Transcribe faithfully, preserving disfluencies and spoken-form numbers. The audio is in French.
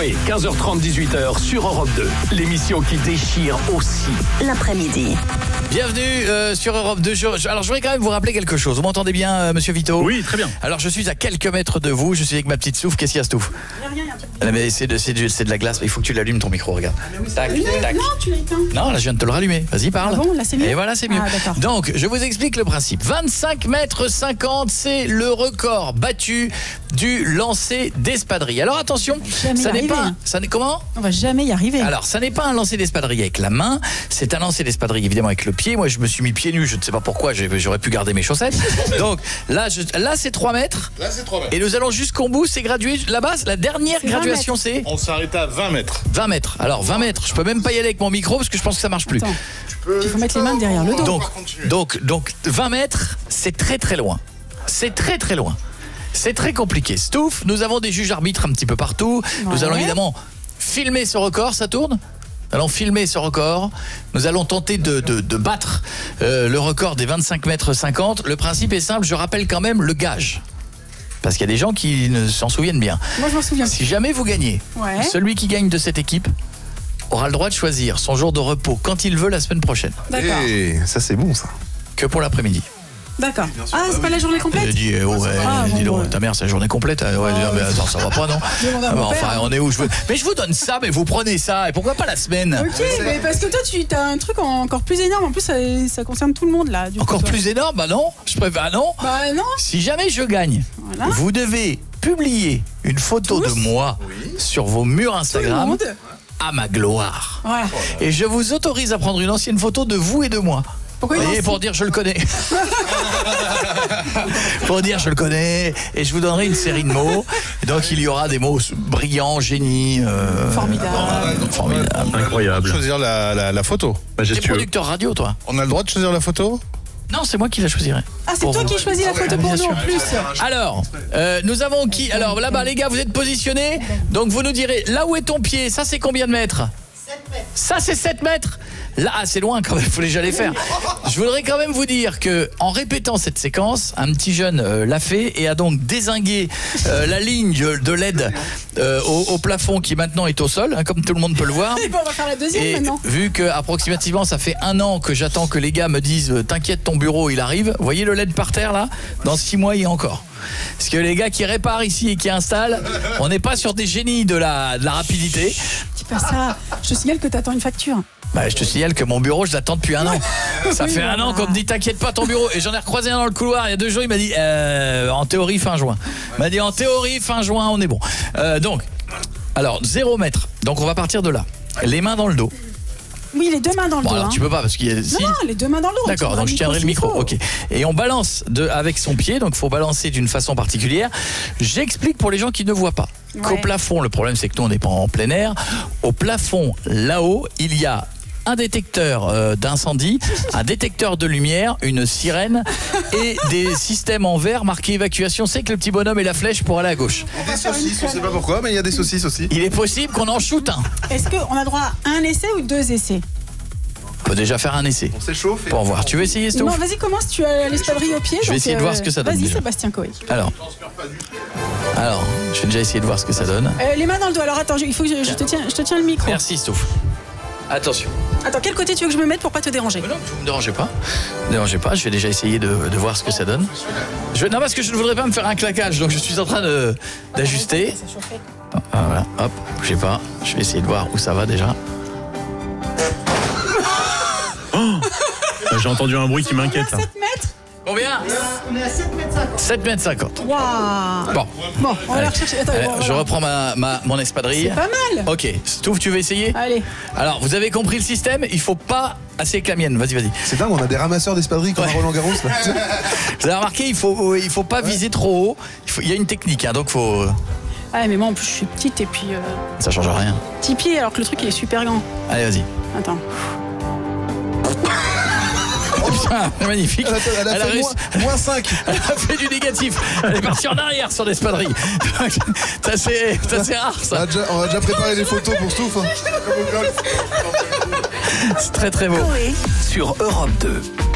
Coé, quinze heures trente, dix-huit heures sur Europe deux. L'émission qui déchire aussi l'après-midi. Bienvenue euh, sur Europe deux. Je, je, alors je voudrais quand même vous rappeler quelque chose. Vous m'entendez bien, euh, monsieur Vito ? Oui, très bien. Alors je suis à quelques mètres de vous. Je suis avec ma petite Stouff. Qu'est-ce qu'il y a, Stouff ? Rien, rien. Ah, mais c'est de, c'est, de, c'est de la glace. Il faut que tu l'allumes ton micro. Regarde. Ah, oui, tac, tac. Non, tu l'as éteint. Non, là je viens de te le rallumer. Vas-y, parle. Ah bon, là c'est mieux. Et voilà, c'est mieux. Ah, d'accord. Donc, je vous explique le principe. vingt-cinq mètres cinquante, c'est le record battu du lancer d'espadrille. Alors attention, Jamais ça y n'est arriver. pas, ça n'est comment ? On va jamais y arriver. Alors, ça n'est pas un lancer d'espadrille avec la main, c'est un lancer d'espadrille évidemment avec le pied. Moi, je me suis mis pieds nus, je ne sais pas pourquoi, j'aurais pu garder mes chaussettes. Donc, là, je, là c'est trois mètres. Là, c'est trois mètres. Et nous allons jusqu'au bout, c'est gradué. Là-bas, la dernière C'est vingt graduation, c'est On s'arrête à vingt mètres. vingt mètres. Alors, vingt mètres, je peux même pas y aller avec mon micro parce que je pense que ça marche plus. Attends. Il faut mettre les mains derrière le dos. Donc, donc, donc, vingt mètres, c'est très très loin. C'est très très loin. C'est très compliqué. Stouff, nous avons des juges arbitres un petit peu partout. Nous Ouais. allons évidemment filmer ce record, ça tourne ? Nous allons filmer ce record. Nous allons tenter de, de, de battre euh, le record des vingt-cinq mètres cinquante. Le principe est simple, je rappelle quand même le gage. Parce qu'il y a des gens qui ne s'en souviennent bien. Moi je m'en souviens. Si jamais vous gagnez, Ouais. celui qui gagne de cette équipe aura le droit de choisir son jour de repos quand il veut la semaine prochaine. D'accord. Et ça c'est bon ça. Que pour l'après-midi. D'accord. Ah, c'est pas la journée Il a complète. dit, eh, ouais, Ah, dis bon, donc, ouais. ta mère, c'est la journée complète. Ouais, Ah, mais ouais. attends, ça va pas, non? Demande à Ah, mon bah, père. enfin, on est où je veux... Mais je vous donne ça, mais vous prenez ça. Et pourquoi pas la semaine? Ok, mais parce que toi tu as un truc en- encore plus énorme. En plus, ça, ça concerne tout le monde là. Du coup, Encore toi. plus énorme? Bah non, je préfère, ah non. Bah non. Si jamais je gagne, Voilà. vous devez publier une photo Tous de moi sur vos murs Tout le Instagram monde. à ma gloire. Voilà. Et je vous autorise à prendre une ancienne photo de vous et de moi. Pourquoi Vous il voyez, en pour dire je le connais. Pour dire je le connais. Et je vous donnerai une série de mots. Et donc il y aura des mots brillants, génie. Euh, Formidable. euh, formidable. Incroyable. Choisir la, la, la photo. T'es Majestueux. producteur radio, toi? On a le droit de choisir la photo? Non, c'est moi qui la choisirai. Ah, c'est Pour toi vous. qui choisis la photo pour Bien nous en sûr. plus. Alors, euh, nous avons qui? Alors là-bas, les gars, vous êtes positionnés. Donc vous nous direz, là où est ton pied, ça c'est combien de mètres? sept mètres. Ça c'est sept mètres. Là, ah, c'est loin quand même, il faut déjà les faire. Je voudrais quand même vous dire que en répétant cette séquence, un petit jeune euh, l'a fait et a donc dézingué euh, la ligne de, de L E D euh, au, au plafond qui maintenant est au sol, hein, comme tout le monde peut le voir. Et bon, on va faire la deuxième Et maintenant. vu que approximativement ça fait un an que j'attends que les gars me disent euh, t'inquiète, ton bureau il arrive. Vous voyez le L E D par terre là? Dans six mois il y a encore. Parce que les gars qui réparent ici et qui installent, on n'est pas sur des génies de la, de la rapidité. Dis pas ça. Je te signale que t'attends une facture. Bah, je te signale que mon bureau, je l'attends depuis un an. Ça Oui, fait un voilà. an qu'on me dit t'inquiète pas ton bureau. Et j'en ai recroisé un dans le couloir il y a deux jours, il m'a dit euh, en théorie fin juin. Il m'a dit en théorie fin juin, on est bon. Euh, donc, alors zéro mètre. Donc on va partir de là. Les mains dans le dos. Oui, les deux mains dans le Bon dos. alors hein. tu peux pas parce qu'il y a... si. Non, non, les deux mains dans le dos. D'accord, Tu donc je tiendrai le micro. s'il faut. Ok. Et on balance de, avec son pied, donc il faut balancer d'une façon particulière. J'explique pour les gens qui ne voient pas. Ouais. Qu'au plafond, le problème c'est que nous on n'est pas en plein air. Au plafond, là-haut, il y a un détecteur euh, d'incendie, un détecteur de lumière, une sirène et des systèmes en verre marqués évacuation. C'est que le petit bonhomme et la flèche pour aller à gauche. Des saucisses, on sait pas pourquoi, mais il y a des saucisses aussi. Il est possible qu'on en shoot un. Est-ce qu'on a droit à un essai ou deux essais? On peut déjà faire un essai. On s'échauffe. et- Pour voir. Tu veux essayer, Stouff? Non, vas-y, commence. Tu as l'espadrille au pied. Je vais donc, essayer de voir ce que ça donne, Vas-y, déjà. Sébastien Coé. Alors. Alors, je vais déjà essayer de voir ce que ça donne. Euh, les mains dans le dos. Alors attends, je- il faut que je, je te tiens, je te tiens le micro. Merci, Stouff. Attention. Attends, quel côté tu veux que je me mette pour pas te déranger? Mais non, vous me dérangez pas. Ne me dérangez pas, je vais déjà essayer de, de voir ce que ça donne. Je, non, parce que je ne voudrais pas me faire un claquage, donc je suis en train de- d'ajuster. Ah, voilà, hop, bougez pas. Je vais essayer de voir où ça va déjà. J'ai entendu un bruit qui m'inquiète là. sept mètres. Combien? On est à sept mètres cinquante. sept mètres cinquante. Waouh. Bon, Bon, on va allez. la rechercher. Attends, Allez, on va- je reprends ma, ma- mon espadrille. C'est pas mal. Ok, Stouff, tu veux essayer? Allez. Alors, vous avez compris le système, il faut pas... Ah, c'est avec la mienne, vas-y, vas-y. C'est dingue, on a des ramasseurs d'espadrilles comme Ouais. à Roland Garros là. Vous avez remarqué, il faut, il faut pas viser trop haut. Il, faut- il y a une technique, hein, donc faut... Ah, mais moi en plus je suis petite et puis euh, Ça change rien. petit pied alors que le truc il est super grand. Allez, vas-y. Attends. Putain, magnifique. Elle a, elle a Elle a fait réussi- moins, moins cinq. Elle a fait du négatif. Elle est partie en arrière sur l'espadrille. Ça c'est, ça c'est rare On ça. a déjà, on a déjà préparé les photos pour Stouff. hein. C'est très très beau. Coé. Sur Europe deux.